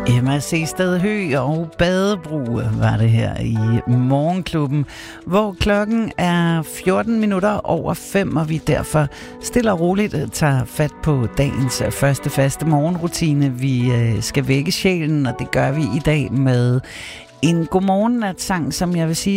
Emma Seested Høgh og Badebro var det her i Morgenklubben, hvor klokken er 14 minutter over 5, og vi derfor stille og roligt tager fat på dagens første faste morgenrutine. Vi skal vække sjælen, og det gør vi i dag med en godmorgen-nat-sang, som jeg vil sige